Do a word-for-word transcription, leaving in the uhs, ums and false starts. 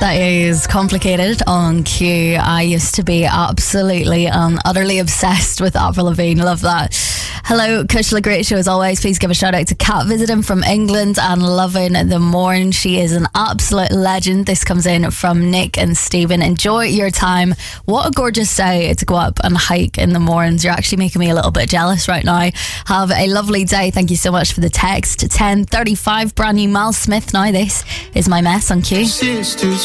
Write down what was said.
That is Complicated on Q. I used to be absolutely and utterly obsessed with Avril Lavigne. Love that. Hello, Kushla, great show as always. Please give a shout out to Kat visiting from England and loving the morn. She is an absolute legend. This comes in from Nick and Stephen. Enjoy your time. What a gorgeous day to go up and hike in the morns. You're actually making me a little bit jealous right now. Have a lovely day. Thank you so much for the text. ten thirty-five, brand new Miles Smith now. This is My Mess on Q.